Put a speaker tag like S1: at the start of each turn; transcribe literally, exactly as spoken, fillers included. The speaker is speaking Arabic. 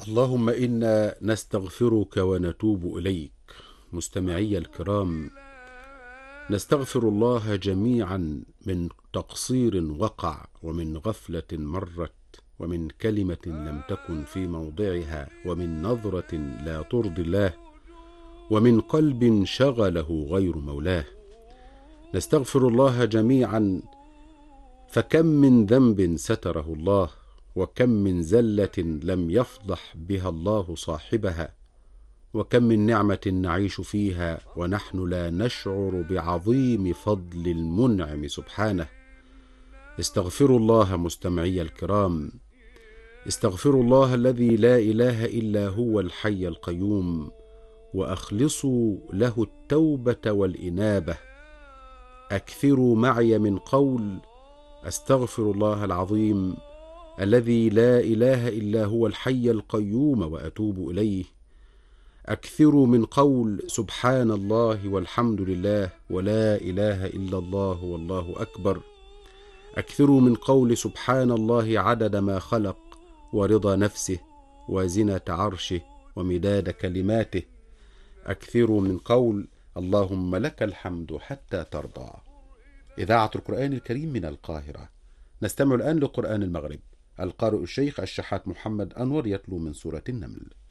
S1: اللهم إنا نستغفرك ونتوب إليك. مستمعي الكرام، نستغفر الله جميعا من تقصير وقع، ومن غفلة مرت، ومن كلمة لم تكن في موضعها، ومن نظرة لا ترضي الله، ومن قلب شغله غير مولاه. نستغفر الله جميعا، فكم من ذنب ستره الله، وكم من زلة لم يفضح بها الله صاحبها، وكم من نعمة نعيش فيها ونحن لا نشعر بعظيم فضل المنعم سبحانه. استغفروا الله مستمعي الكرام، استغفروا الله الذي لا إله إلا هو الحي القيوم، وأخلصوا له التوبة والإنابة. أكثروا معي من قول أستغفر الله العظيم الذي لا إله إلا هو الحي القيوم وأتوب إليه. أكثروا من قول سبحان الله والحمد لله ولا إله إلا الله والله أكبر. أكثروا من قول سبحان الله عدد ما خلق، ورضا نفسه، وزنة عرشه، ومداد كلماته. أكثروا من قول اللهم لك الحمد حتى ترضى. إذاعة القرآن الكريم من القاهرة. نستمع الآن لقرآن المغرب. القارئ الشيخ الشحات محمد أنور يتلو من سورة النمل.